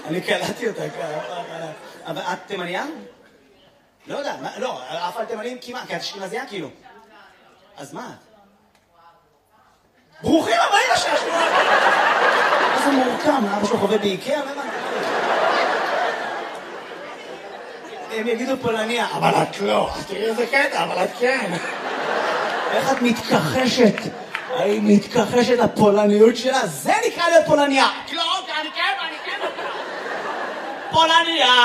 אני קלטתי אותה. אבל את תימניה? לא יודע, לא, אף על תימנים כמעט, כי את אשכנזייה כאילו. אז מה? ברוכים הבאים לשש! איזה מורכם, אבא שלו חווה באיקאה, למה? הם יגידו פולניה, אבל את לא. תראי איזה קטע, אבל את כן. איך את מתכחשת? היא מתכחשת לפולניות שלה? זה נקרא להיות פולניה. לא, אני כן. פולניה.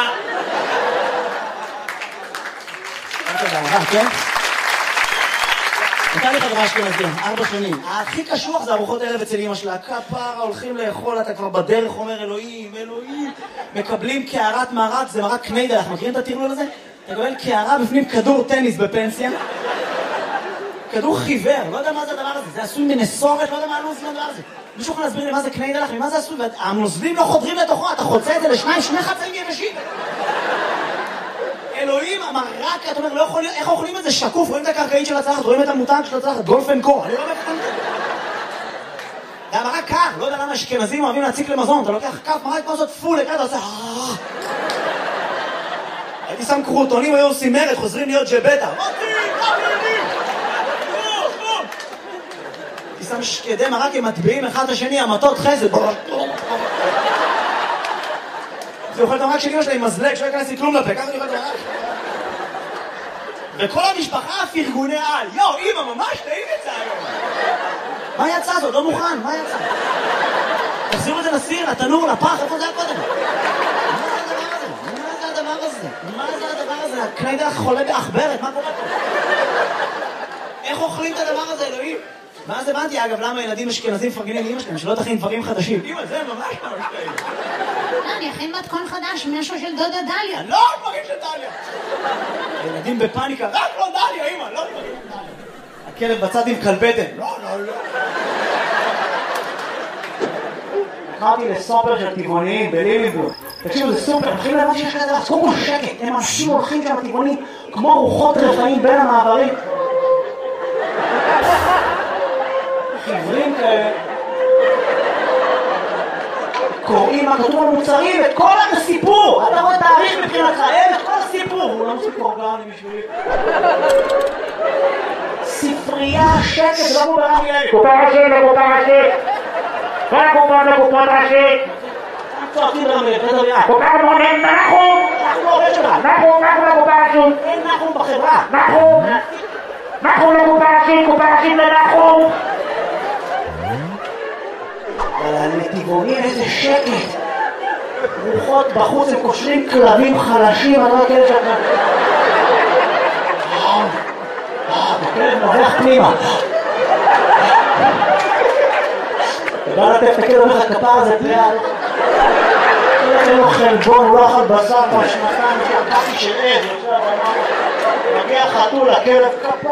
כן? נתן לי חברה אשכנזים, 4 שנים. הכי קשוח זה ארוחות ערב אצל אמא שלה. כפרה, הולכים לאכול, אתה כבר בדרך אומר אלוהים. מקבלים קערת מרק, זה מרק קניידל, אנחנו מכירים את הטרלול הזה? אתה מקבל קערה בפנים כדור טניס בפנסיה. כדור חיוור, לא יודע מה זה הדבר הזה. זה עשוי מנסורת, לא יודע מה הלוז מהדבר הזה. מישהו יכול להסביר לי מה זה קניידל, ממה זה עשוי? והנוזלים לא חודרים לתוכו, אתה חוצה את זה לשניים, 2 חצאים יבשים. אלוהים, המרק, אתה אומר, לא יכול להיות, איך אוכלים את זה שקוף? רואים את הקרקעית של הצלחת, רואים את המותג של הצלחת, גולף אנד קו, אני לא מבין את זה. זה המרק קר, לא יודע למה אשכנזים אוהבים להציק למזון, אתה לוקח כף מרק כמו זאת פול, אתה עושה הייתי שם קרוטונים, היו עושים מרד, חוזרים להיות ג'בטה. הייתי שם שקדי מרק, הם מטביעים אחד את השני, המטות חסד. זה אוכל את המרק של אמא שלה עם מזלג, שלא ייכנס לי כלום לפה, ככה אני אוכל את המרק. וכל המשפחה פרגוני על, אמא, ממש טעים יצא היום. מה יצא זאת? לא מוכן, מה יצא? תחזירו את זה לסיר, לתנור, לפח, איפה זה היה קודם? מה זה הדבר הזה? הקניידל חולה באחברת, מה קורה פה? איך אוכלים את הדבר הזה, אלוהים? ואז הבנתי, אגב, למה ילדים אשכנזים מפרגנים לאמא שלהם, שלא תכין דברים חדשים. אמא, זה ממש ממש טעים. אני אכין מתכון חדש, משהו של דודה דליה. לא דברים של דליה. ילדים בפאניקה, רק לא דליה, אמא, לא דברים של דליה. הכלב בצד עם כלבטן. לא. קראתי לסופר של טבעוניים בליליבורג. תקשיבו, זה סופר, מתחילים להבן שיש כזה, אז קודם כל שקט, הם אנשים הולכים שם טבעונים כמו רוחות רפאים בין המעברים. חיוורים כאלה. קוראים מה כתוב במוצרים, את כל הסיפור. אתה רואה תאריך מבחינתך, את כל הסיפור. הוא לא מוסיף אורגני בשבילי. ספרייה, שקט, זה לא מובן לי. קופה ראשית. קופה ראשית. צועקים רמלה, פדריה. קופה מונן, נחום. אנחנו עובד שלך. נחום לקופה ראשית. אין נחום בחברה. נחום לקופה ראשית לנחום. אבל הנתיבונים איזה שקט. רוחות בחוץ, הם קושרים כלבים חלשים, אני לא יודע כאלה שאתה... הכלב נובח פנימה. אתה בא לתת את הכלב, אומר לך כפר הזה פריאל. אין לו חלבון, הוא לא אכל בשר כבר 2 שעקתי של עד. מגיע חתול, הכלב כפר.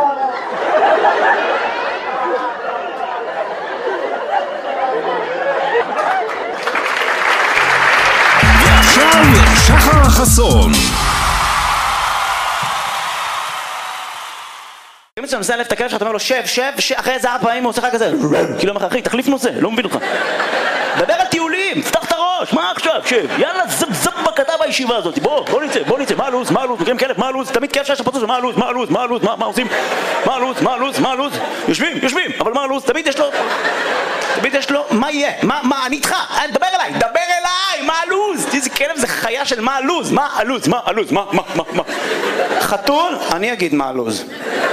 שחר חסון. אם אתה מנסה להלף את הכלב שלך, אתה אומר לו שב, אחרי איזה 4 פעמים הוא עושה לך כזה כאילו אומר לך, אחי, תחליף נושא, לא מבין אותך. דבר על טיולים, פתח את הראש, מה עכשיו, שב, יאללה, זב בקטע בישיבה הזאת, בוא נצא, מה הלו"ז, מכירים כלב, מה הלו"ז, תמיד כיף שיש הפרצוף, מה הלו"ז, מה עושים, מה הלו"ז, יושבים, אבל מה הלו"ז, תמיד יש לו, מה יהיה, מה, אני איתך, דבר אליי, מה הלו"ז, איזה כלב זה חיה של מה הלו"ז, מה, חתול, אני אגיד מה הלו"ז.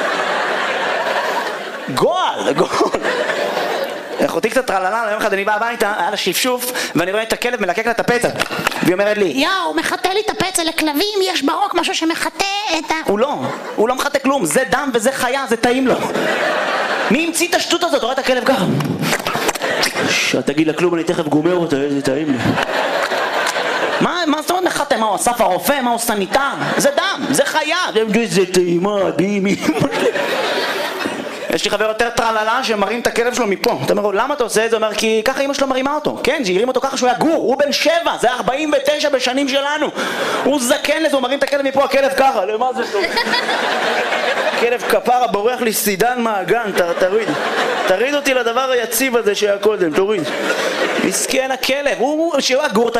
גועל. אחותי קצת טרללה, יום אחד אני בא הביתה, היה לה שפשוף, ואני רואה את הכלב מלקק לה את הפצע. והיא אומרת לי, הוא מחטא לי את הפצע, לכלבים יש ברוק משהו שמחטא את ה... הוא לא מחטא כלום, זה דם וזה חיה, זה טעים לו. מי המציא את השטות הזאת? רואה את הכלב ככה. תגיד לה כלום, אני תכף גומר אותה, איזה טעים לי. מה זאת אומרת מחטא? מה הוא אסף הרופא? מה הוא סניטר? זה דם, זה חיה. זה טעימה, דהימי. יש לי חבר יותר טרללה שמרים את הכלב שלו מפה. אתה אומר לו, למה אתה עושה את זה? הוא אומר, כי ככה אמא שלו מרימה אותו. כן, שהרים אותו ככה שהוא היה גור, הוא בן 7, זה 49 בשנים שלנו. הוא זקן לזה, הוא מרים את הכלב מפה, הכלב ככה, למה זה טוב? כלב כפרה בורח לי סידן מהגן, תריד אותי לדבר היציב הזה שהיה קודם, תוריד. מסכן הכלב, שהוא היה גור,